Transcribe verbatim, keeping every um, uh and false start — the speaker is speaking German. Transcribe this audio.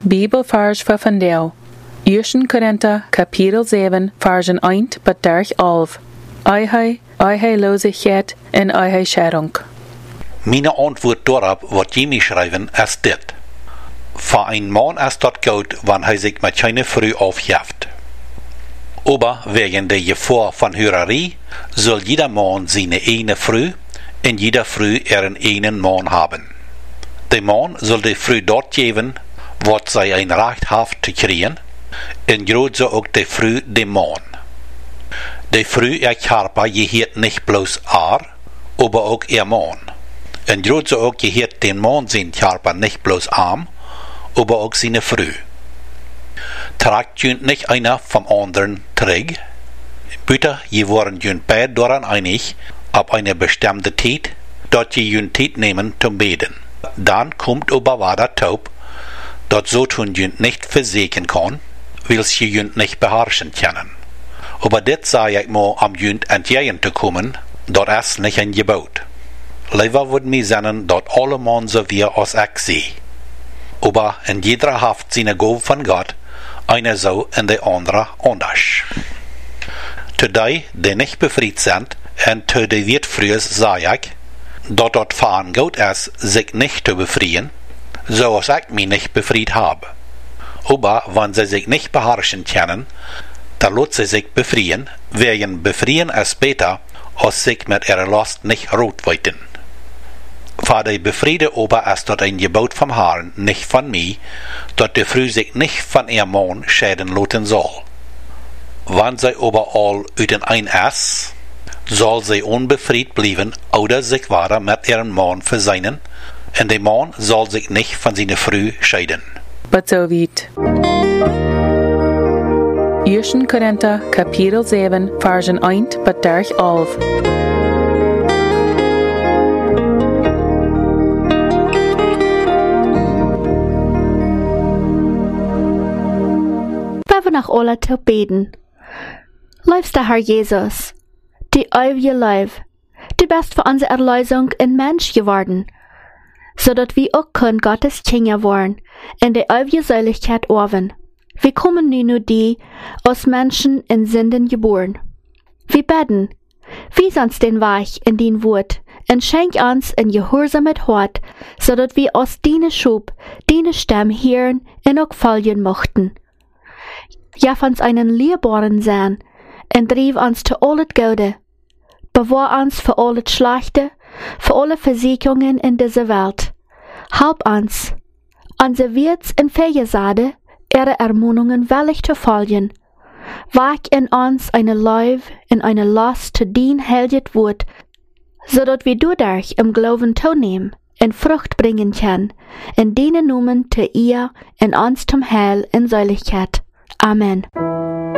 Bibelvers voor vandaag. Eerste Korinther, kapitel zeven, versen één tot dertig elf. Eihei, eiheilosigheid en eiheidscherung. Mijn antwoord daarop wat Jimmy schrijven is dit. Voor een man is dat goed, wanneer hij zich met zijn vrouw afgeeft. Aber wegen der Gefahr van hurerie soll jeder man seine eine Frau en jeder Frau ihren einen Mann haben. Der Mann soll der Frau dort geben, wat zij ein Recht hat zu kriegen, en groot so auch der Frau dem Mann. Der Frau ihr Körper gehört nicht bloß er, aber auch ihr Mann. En groot so auch gehört dem Mann sein Körper nicht bloß arm, aber auch seine Frau. Tragt jünt nicht einer vom anderen träg? Bitte, je waren jünt beide daran einig, ab eine bestimmte Zeit, dort je jünt Zeit nehmen zum Beten. Dann kommt aber weiter taub, dort so tun jünt nicht versehen kann, weil sie jünt nicht beherrschen können. Aber das sei ich mal am jünt entgegen zu kommen, dort ist nicht ein Gebot. Lieber würden mir sagen, dort alle Mann so wie als ich sehe. Aber in jeder Haft seine Gabe von Gott, einer so und der andere anders. Zu die, die nicht befreit sind, und zu die wird früher sage ich, dass dort fahren gut ist, sich nicht zu befreien, so als ich mich nicht befreit habe. Aber wenn sie sich nicht beherrschen können, dann lässt sie sich befreien, wegen befreien ist besser, als sich mit ihrer Last nicht rot weiten. Für die befriede Ober ist dort ein Gebot vom Herrn, nicht von mir, dass die Frau sich nicht von ihrem Mann schäden lassen soll. Wenn sie aber all üten ein ist, soll sie unbefreit bleiben oder sich weiter mit ihrem Mann versöhnen, und der Mann soll sich nicht von seiner Frau scheiden. But so weit. Eerste Korinther, kapitel zeven, versen één tot dertig elf. We nach alle te beten. Liefster Herr Jesus, die ewige Leib, du bist für unsere Erlösung ein Mensch geworden, so dass wir auch können Gottes Kinder werden, in der ewige Seligkeit orven. Wir kommen nun nur die, aus Menschen in Sünden geboren. Wir beten, wies uns den Weg in den Wort, und schenk uns ein gehorsames Hort, so dass wir aus deiner Schub, deine Stimme hören und auch folgen mochten. Gef uns einen lierbaren Sein, und drief uns zu alles Gute. Bewahr uns für alles Schlechte, für alle Versicherungen in dieser Welt. Halb uns, unsere Wirts und Fegersade, ihre Ermahnungen willig zu folgen. Wach in uns eine Leib und eine Last zu dien helget Wort, so dass wir dadurch im Glauben teilnehmen und Frucht bringen können, in denen Namen zu ihr und uns zum Heil in Seiligkeit. Amen.